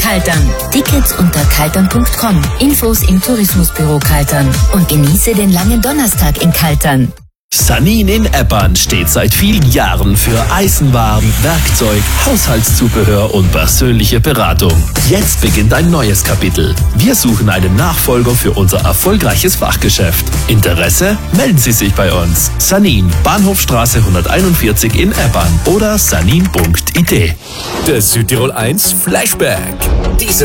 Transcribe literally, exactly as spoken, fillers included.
Kaltern. Tickets unter kaltern punkt com. Infos im Tourismusbüro Kaltern. Und genieße den langen Donnerstag in Kaltern. Sanin in Eppern steht seit vielen Jahren für Eisenwaren, Werkzeug, Haushaltszubehör und persönliche Beratung. Jetzt beginnt ein neues Kapitel. Wir suchen einen Nachfolger für unser erfolgreiches Fachgeschäft. Interesse? Melden Sie sich bei uns. Sanin, Bahnhofstraße hunderteinundvierzig in Eppern oder sanin punkt it. Der Südtirol eins Flashback. Diese